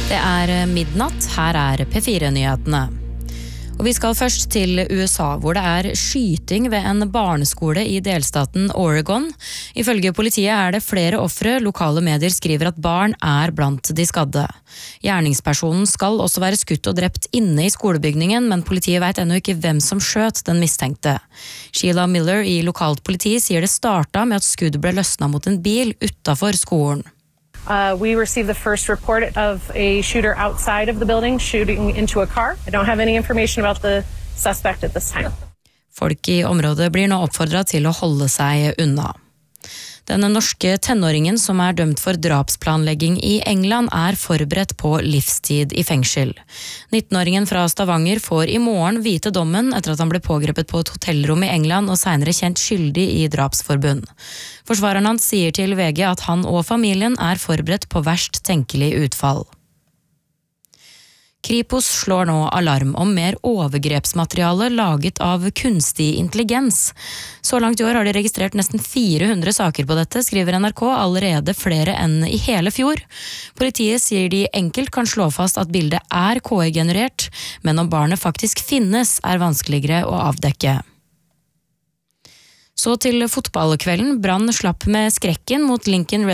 Det midnatt, her P4-nyhetene. Og vi skal først til USA, hvor det skyting ved en barneskole i delstaten Oregon. Ifølge politiet det flere ofre. Lokale medier skriver at barn blant de skadde. Gjerningspersonen skal også være skutt og drept inne i skolebygningen, men politiet vet ennå ikke hvem som skjøt den mistenkte. Sheila Miller i lokalt politi sier det startet med at skudd ble løsnet mot en bil utenfor skolen. We received the first report of a shooter outside of the building shooting into a car. I don't have any information about the suspect at this time. Folk i området blir nå oppfordret til å holde seg unna. Den norske tenåringen som dømt for drapsplanlegging i England forberedt på livstid i fengsel. 19-åringen fra Stavanger får i morgen vite dommen etter at han ble pågrepet på et hotellrom i England og senere kjent skyldig i drapsforbund. Forsvareren hans sier til VG at han og familien forberedt på verst tenkelig utfall. Kripos slår nå alarm om mer overgrepsmateriale laget av kunstig intelligens. Så langt i år har de registrert nesten 400 saker på dette, skriver NRK, allerede flere enn i hele fjor. Politiet sier de enkelt kan slå fast at bildet KI-generert, men om barnet faktisk finnes vanskeligere å avdekke. Så til fotballkvelden. Brann slapp med skrekken mot Lincoln